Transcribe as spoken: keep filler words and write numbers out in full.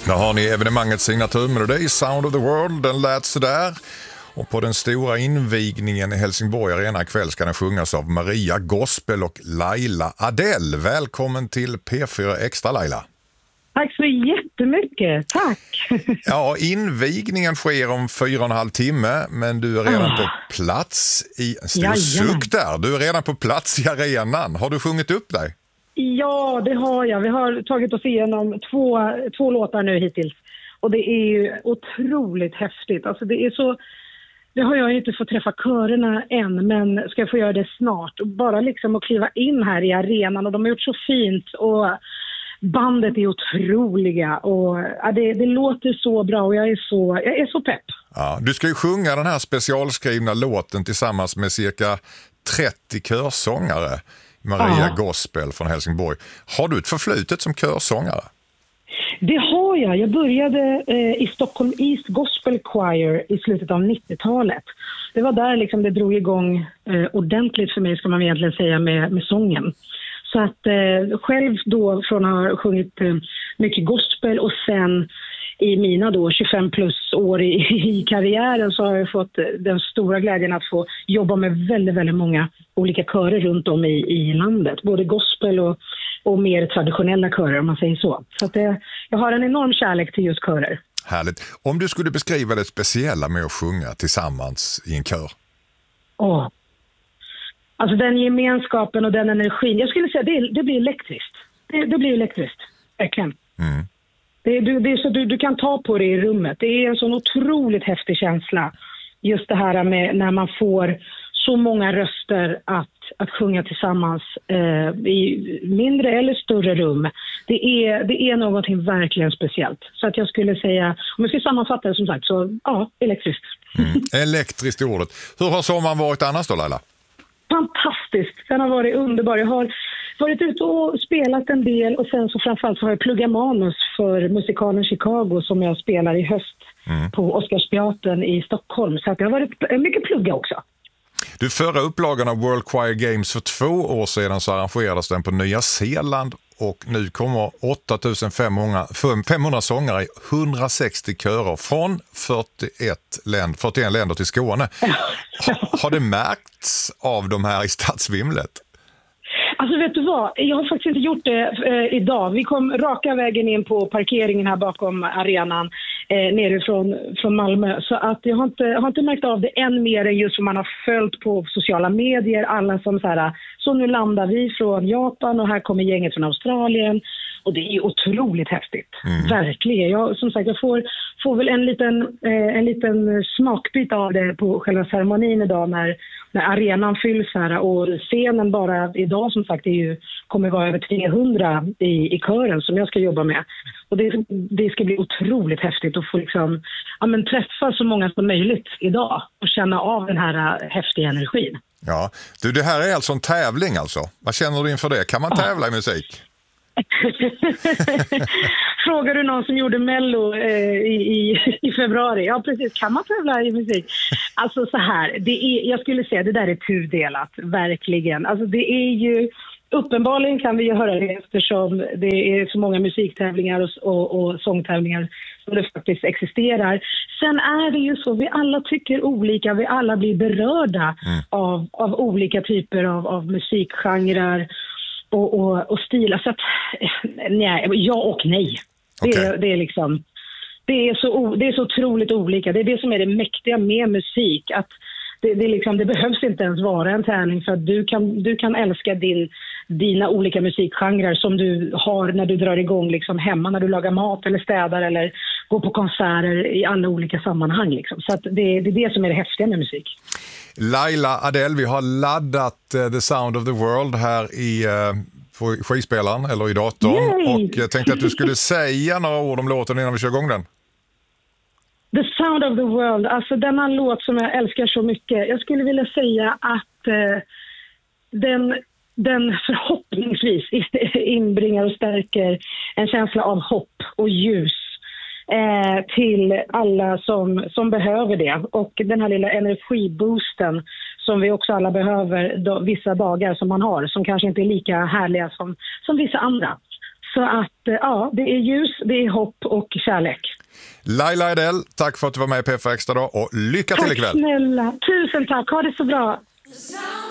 Där har ni evenemangets signaturmelodi, Sound of the World, den lät sådär. Och på den stora invigningen i Helsingborg Arena ikväll ska den sjungas av Maria Gospel och Laila Adel. Välkommen till P fyra Extra, Laila. Tack så jättemycket, tack. Ja, invigningen sker om fyra och en halv timme, men du är redan oh. på plats i en stor suck där. Du är redan på plats i arenan. Har du sjungit upp dig? Ja, det har jag. Vi har tagit oss igenom två, två låtar nu hittills. Och det är ju otroligt häftigt. Alltså det är så... Det har jag inte fått träffa körerna än, men ska få göra det snart. Och bara liksom att kliva in här i arenan, och de har gjort så fint, och bandet är otroliga, och ja, det, det låter så bra, och jag är så, jag är så pepp. Ja, du ska ju sjunga den här specialskrivna låten tillsammans med cirka trettio körsångare, Maria ja. Gospel från Helsingborg. Har du ett förflutet som körsångare? Det har jag. Jag började eh, i Stockholm East Gospel Choir i slutet av nittiotalet. Det var där liksom det drog igång eh, ordentligt för mig, ska man egentligen säga, med, med sången. Så att eh, själv då från att ha sjungit eh, mycket gospel, och sen i mina då tjugofem plus år i, i karriären, så har jag fått den stora glädjen att få jobba med väldigt, väldigt många olika körer runt om i, i landet. Både gospel och, och mer traditionella körer, om man säger så. Så att det, jag har en enorm kärlek till just körer. Härligt. Om du skulle beskriva det speciella med att sjunga tillsammans i en kör? Åh. Alltså den gemenskapen och den energin. Jag skulle säga det, det blir elektriskt. Det, det blir elektriskt, verkligen. Mm. Det, det, det är så du, du kan ta på det i rummet. Det är en sån otroligt häftig känsla. Just det här med när man får så många röster att, att sjunga tillsammans eh, i mindre eller större rum. Det är, det är någonting verkligen speciellt. Så att jag skulle säga, om jag ska sammanfatta det som sagt, så ja, elektriskt. Mm. Elektriskt i ordet. Hur har sommaren varit annars då, Laila? Fantastiskt. Den har varit underbar. Jag har varit ute och spelat en del, och sen så framförallt så har jag pluggat manus för musikalen Chicago som jag spelar i höst mm. på Oscarsteatern i Stockholm. Så att det har varit mycket plugga också. Du, förra upplagan av World Choir Games för två år sedan så arrangerades den på Nya Zeeland, och nu kommer åtta tusen femhundra sångare i hundrasextio körer från fyrtioett länder, fyrtioett länder till Skåne. Har det märkts av de här i stadsvimlet? Alltså vet du vad, jag har faktiskt inte gjort det eh, idag. Vi kom raka vägen in på parkeringen här bakom arenan eh, nerifrån från Malmö. Så att jag har inte, jag har inte märkt av det än mer än just som man har följt på sociala medier. Alla som så här, så nu landar vi från Japan och här kommer gänget från Australien. Och det är otroligt häftigt. Mm. Verkligen. Jag, som sagt, jag får, får väl en liten, eh, en liten smakbit av det på själva ceremonin idag när, när arenan fylls här. Och scenen bara idag som sagt är ju, kommer vara över trehundra i, i kören som jag ska jobba med. Och det, det ska bli otroligt häftigt att få liksom, ja, men träffa så många som möjligt idag och känna av den här häftiga energin. Ja, du, det här är alltså en tävling alltså. Vad känner du inför det? Kan man tävla i musik? Frågar du någon som gjorde Mello eh, i, i, i februari? Ja, precis. Kan man tävla i musik? Alltså så här, det är, jag skulle säga det där är tudelat, verkligen. Alltså det är ju, uppenbarligen kan vi ju höra det eftersom det är så många musiktävlingar och, och, och sångtävlingar som det faktiskt existerar. Sen är det ju så, vi alla tycker olika, vi alla blir berörda mm. av, av olika typer av, av musikgenrer och, och, och stilar. Så att, nej, ja och nej. Okay. Det, är, det är liksom, det är, så, det är så otroligt olika. Det är det som är det mäktiga med musik, att det, det, liksom, det behövs inte ens vara en tävling för att du kan, du kan älska din, dina olika musikgenrer som du har när du drar igång liksom hemma, när du lagar mat eller städar eller går på konserter i alla olika sammanhang. Liksom. Så att det, det är det som är det häftiga med musik. Laila Adel, vi har laddat uh, The Sound of the World här i, uh, på skivspelaren eller i datorn. Yay! Och jag tänkte att du skulle säga några ord om låten innan vi kör igång den. The Sound of the World, alltså denna låt som jag älskar så mycket. Jag skulle vilja säga att eh, den, den förhoppningsvis inbringar och stärker en känsla av hopp och ljus eh, till alla som, som behöver det. Och den här lilla energiboosten som vi också alla behöver då, vissa dagar som man har, som kanske inte är lika härliga som, som vissa andra. Så att, eh, ja, det är ljus, det är hopp och kärlek. Laila Edel, tack för att du var med i P F Extra då och lycka till ikväll. Tack snälla, tusen tack, ha det så bra.